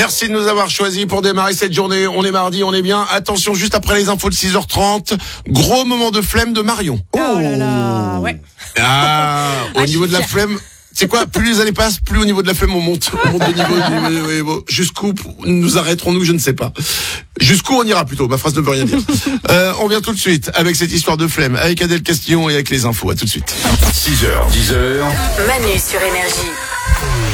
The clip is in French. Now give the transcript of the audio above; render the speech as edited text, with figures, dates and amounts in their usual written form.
Merci de nous avoir choisis pour démarrer cette journée. On est mardi, on est bien. Attention, juste après les infos de 6h30, gros moment de flemme de Marion. Oh là là, ouais. Au niveau de la flemme, c'est quoi? Plus les années passent, plus au niveau de la flemme on monte de niveau. Oui, bon. Jusqu'où nous arrêterons-nous? Je ne sais pas. Jusqu'où on ira plutôt? Ma phrase ne veut rien dire. On vient tout de suite avec cette histoire de flemme, avec Adèle Castillon et avec les infos. À tout de suite. 6h, 10h. Manu sur Énergie.